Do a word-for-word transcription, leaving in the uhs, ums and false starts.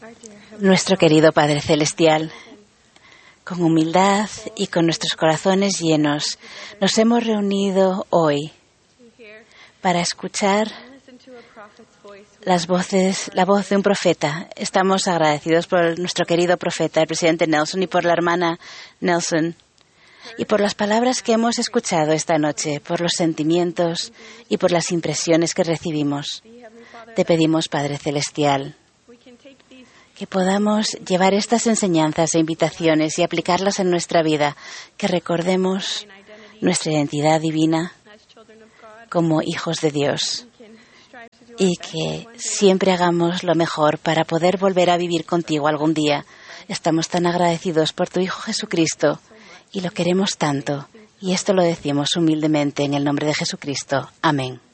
Nuestro querido Padre Celestial, con humildad y con nuestros corazones llenos, nos hemos reunido hoy para escuchar las voces, la voz de un profeta. Estamos agradecidos por nuestro querido profeta, el presidente Nelson, y por la hermana Nelson, y por las palabras que hemos escuchado esta noche, por los sentimientos y por las impresiones que recibimos. Te pedimos, Padre Celestial, que podamos llevar estas enseñanzas e invitaciones y aplicarlas en nuestra vida, que recordemos nuestra identidad divina como hijos de Dios y que siempre hagamos lo mejor para poder volver a vivir contigo algún día. Estamos tan agradecidos por tu Hijo Jesucristo y lo queremos tanto, y esto lo decimos humildemente en el nombre de Jesucristo. Amén.